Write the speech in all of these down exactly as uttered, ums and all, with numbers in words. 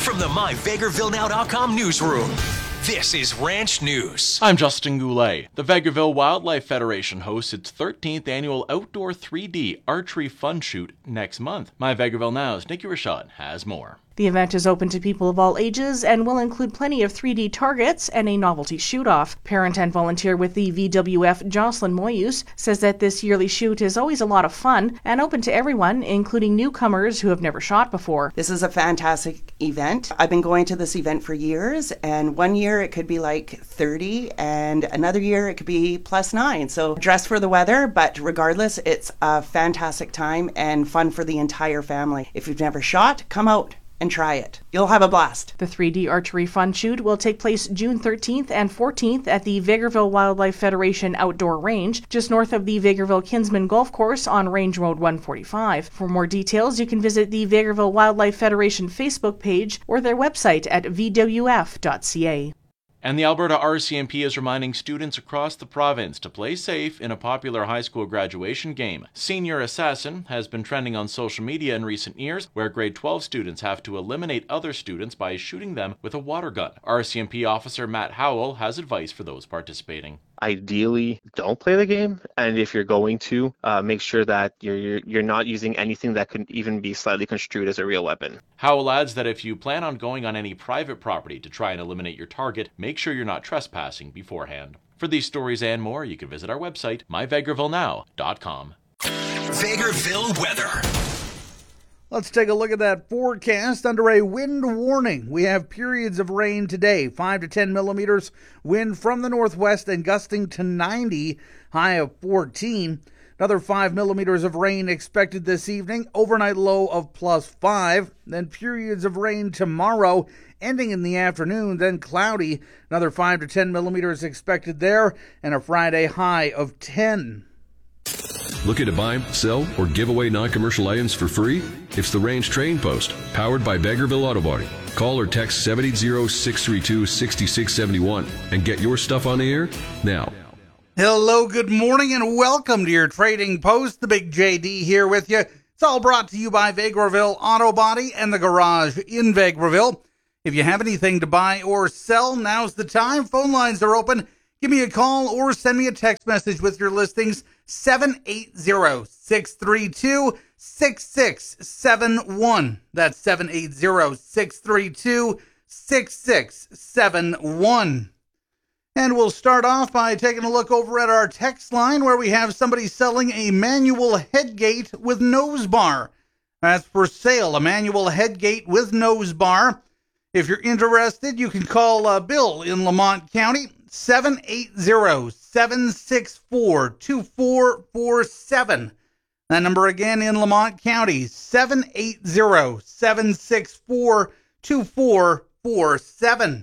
From the my vegreville now dot com newsroom, this is Ranch News. I'm Justin Goulet. The Vegreville Wildlife Federation hosts its thirteenth annual Outdoor three D Archery Fun Shoot next month. My Vegreville Now's Nikki Rashad has more. The event is open to people of all ages and will include plenty of three D targets and a novelty shoot-off. Parent and volunteer with the V W F, Jocelyn Moyus, says that this yearly shoot is always a lot of fun and open to everyone, including newcomers who have never shot before. This is a fantastic event. I've been going to this event for years, and one year it could be like thirty, and another year it could be plus nine. So dress for the weather, but regardless, it's a fantastic time and fun for the entire family. If you've never shot, come out and try it. You'll have a blast. The three D Archery Fun Shoot will take place June thirteenth and fourteenth at the Vegreville Wildlife Federation Outdoor Range, just north of the Vegreville Kinsman Golf Course on Range Road one forty-five. For more details, you can visit the Vegreville Wildlife Federation Facebook page or their website at v w f dot c a. And the Alberta R C M P is reminding students across the province to play safe in a popular high school graduation game. Senior Assassin has been trending on social media in recent years, where grade twelve students have to eliminate other students by shooting them with a water gun. R C M P officer Matt Howell has advice for those participating. Ideally, don't play the game, and if you're going to, uh, make sure that you're, you're you're not using anything that could even be slightly construed as a real weapon. Howell adds that if you plan on going on any private property to try and eliminate your target, make sure you're not trespassing beforehand. For these stories and more, you can visit our website, my vegreville now dot com. Vegreville weather. Let's take a look at that forecast. Under a wind warning, we have periods of rain today, five to ten millimeters, wind from the northwest and gusting to ninety, high of fourteen. Another five millimeters of rain expected this evening, overnight low of plus five. Then periods of rain tomorrow, ending in the afternoon, then cloudy. Another five to ten millimeters expected there, and a Friday high of ten. Looking to buy, sell, or give away non-commercial items for free? It's the Range Trading Post, powered by Vegreville Auto Body. Call or text seven eight zero, six three two, six six seven one and get your stuff on the air now. Hello, good morning, and welcome to your Trading Post. The Big J D here with you. It's all brought to you by Vegreville Auto Body and the Garage in Vegreville. If you have anything to buy or sell, now's the time. Phone lines are open. Give me a call or send me a text message with your listings, seven eight zero, six three two, six six seven one. That's seven eight zero, six three two, six six seven one. And we'll start off by taking a look over at our text line, where we have somebody selling a manual headgate with nose bar. That's for sale, a manual headgate with nose bar. If you're interested, you can call uh, Bill in Lamont County, seven eight zero, seven six four, two four four seven. That number again in Lamont County, seven eight zero, seven six four, two four four seven.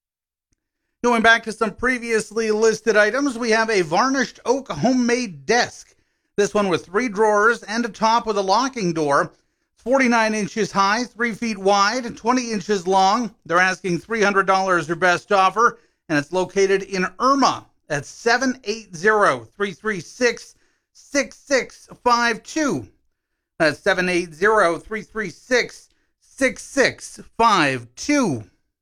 Going back to some previously listed items, we have a varnished oak homemade desk. This one with three drawers and a top with a locking door. forty-nine inches high, three feet wide, and twenty inches long. They're asking three hundred dollars their best offer, and it's located in Irma at seven eight zero, three three six, six six five two. That's seven eight zero, three three six, six six five two.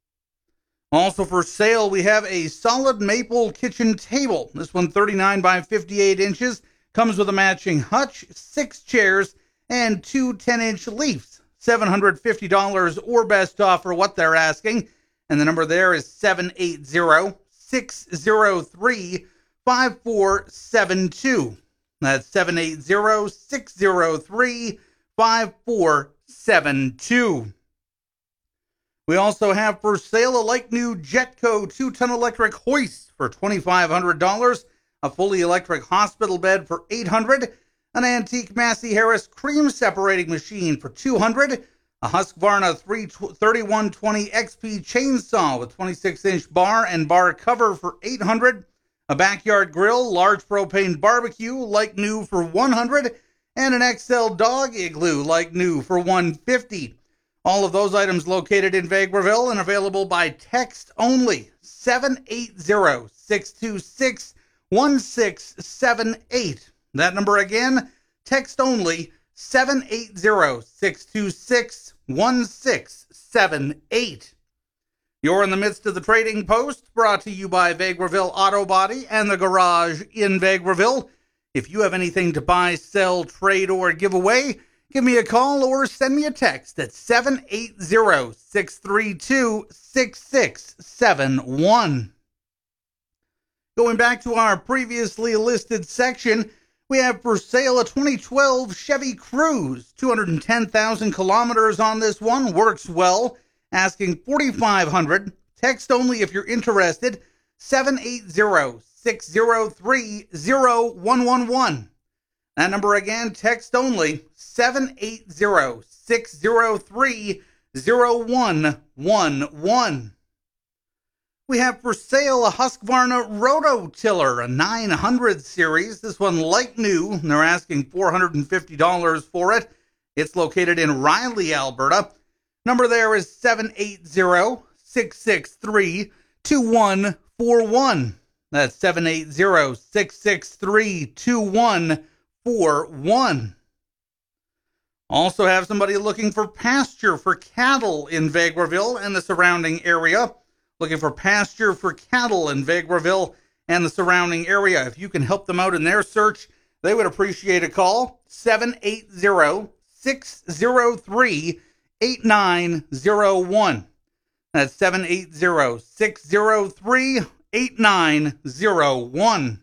Also for sale, we have a solid maple kitchen table. This one thirty-nine by fifty-eight inches. Comes with a matching hutch, six chairs, and two ten-inch leaves. seven hundred fifty dollars or best offer what they're asking. And the number there is seven eight zero, six zero three, five four seven two. That's seven eight zero, six zero three, five four seven two. We also have for sale a like new Jetco two-ton electric hoist for twenty-five hundred dollars, a fully electric hospital bed for eight hundred dollars, an antique Massey Harris cream separating machine for two hundred dollars, a Husqvarna thirty-one twenty X P chainsaw with twenty-six inch bar and bar cover for eight hundred dollars, a backyard grill, large propane barbecue like new for one hundred dollars, and an X L dog igloo like new for one hundred fifty dollars. All of those items located in Vegreville and available by text only. seven eight zero, six two six, one six seven eight. That number again, text only, seven eight zero, six two six, one six seven eight. You're in the midst of the Trading Post, brought to you by Vegreville Auto Body and the Garage in Vegreville. If you have anything to buy, sell, trade, or give away, give me a call or send me a text at seven eight zero, six three two, six six seven one. Going back to our previously listed section, we have for sale a twenty twelve Chevy Cruze. two hundred ten thousand kilometers on this one, works well. Asking forty-five hundred dollars. Text only if you're interested. seven eight zero, six zero three, zero one one one. That number again, text only. seven eight zero, six zero three, zero one one one. We have for sale a Husqvarna Rototiller, a nine hundred series. This one like new, and they're asking four hundred fifty dollars for it. It's located in Riley, Alberta. Number there is seven eight zero, six six three, two one four one. That's seven eight zero, six six three, two one four one. Also have somebody looking for pasture for cattle in Vegreville and the surrounding area. Looking for pasture for cattle in Vegreville and the surrounding area. If you can help them out in their search, they would appreciate a call. seven eight zero, six zero three, eight nine zero one. That's seven eight zero, six zero three, eight nine zero one.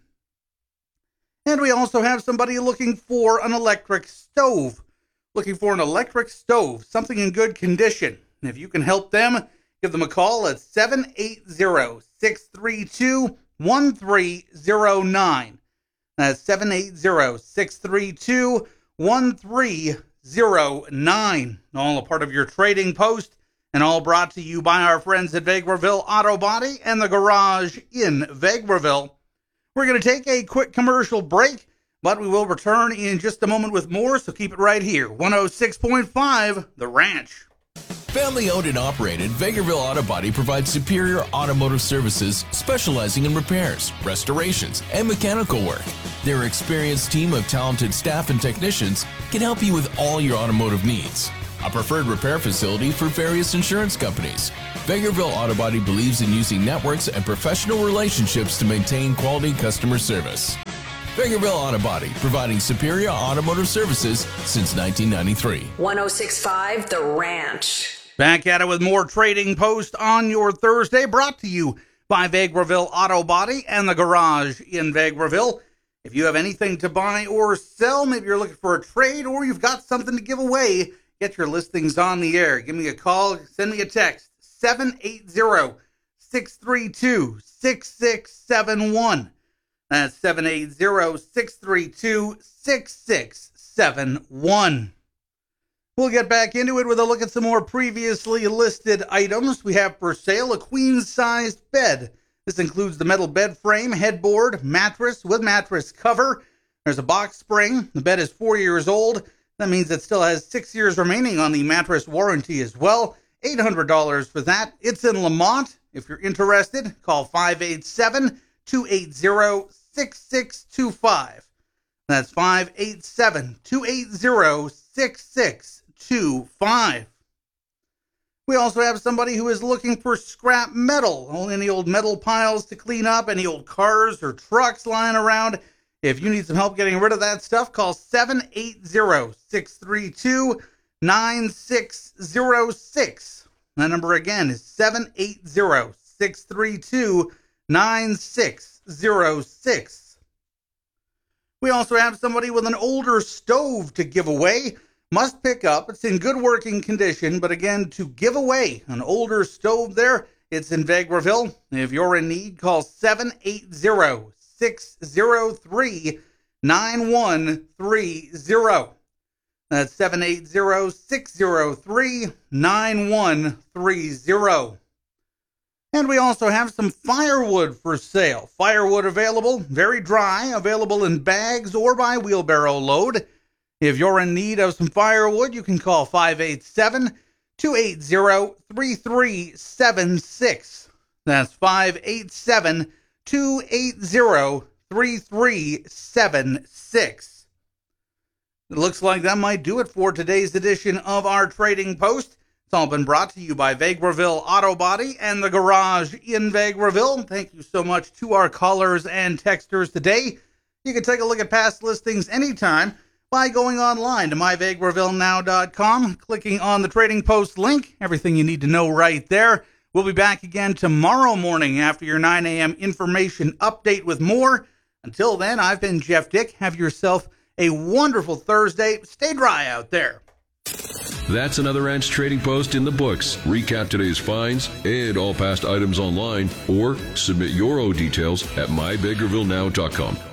And we also have somebody looking for an electric stove. Looking for an electric stove, something in good condition. And if you can help them, give them a call at seven eight zero, six three two, one three zero nine. That's seven eight zero, six three two, one three zero nine. All a part of your Trading Post, and all brought to you by our friends at Vegreville Auto Body and the Garage in Vegreville. We're going to take a quick commercial break, but we will return in just a moment with more, so keep it right here. one oh six point five, The Ranch. Family owned and operated, Vegreville Auto Body provides superior automotive services specializing in repairs, restorations, and mechanical work. Their experienced team of talented staff and technicians can help you with all your automotive needs. A preferred repair facility for various insurance companies. Vegreville Auto Body believes in using networks and professional relationships to maintain quality customer service. Vegreville Auto Body, providing superior automotive services since nineteen ninety-three. one oh six point five The Ranch. Back at it with more Trading Post on your Thursday, brought to you by Vegreville Auto Body and the Garage in Vegreville. If you have anything to buy or sell, maybe you're looking for a trade or you've got something to give away, get your listings on the air. Give me a call, send me a text, seven eight zero, six three two, six six seven one. That's seven eight zero, six three two, six six seven one. We'll get back into it with a look at some more previously listed items. We have for sale a queen-sized bed. This includes the metal bed frame, headboard, mattress with mattress cover. There's a box spring. The bed is four years old. That means it still has six years remaining on the mattress warranty as well. eight hundred dollars for that. It's in Lamont. If you're interested, call five eight seven, two eight zero, six six two five. That's five eight seven, two eight zero, six six two five. We also have somebody who is looking for scrap metal. Any old metal piles to clean up, any old cars or trucks lying around. If you need some help getting rid of that stuff, call seven eight zero, six three two, nine six zero six. That number again is seven eight zero, six three two, nine six zero six. We also have somebody with an older stove to give away. Must pick up. It's in good working condition, but again, to give away an older stove there, it's in Vegreville. If you're in need, call seven eight zero, six zero three, nine one three zero. That's seven eight zero, six zero three, nine one three zero. And we also have some firewood for sale. Firewood available, very dry, available in bags or by wheelbarrow load. If you're in need of some firewood, you can call five eight seven, two eight zero, three three seven six. That's five eight seven, two eight zero, three three seven six. It looks like that might do it for today's edition of our Trading Post. It's all been brought to you by Vegreville Auto Body and the Garage in Vegreville. Thank you so much to our callers and texters today. You can take a look at past listings anytime by going online to my vegreville now dot com, clicking on the Trading Post link. Everything you need to know right there. We'll be back again tomorrow morning after your nine a.m. information update with more. Until then, I've been Jeff Dick. Have yourself a wonderful Thursday. Stay dry out there. That's another Ranch Trading Post in the books. Recap today's finds and all past items online, or submit your own details at my vegreville now dot com.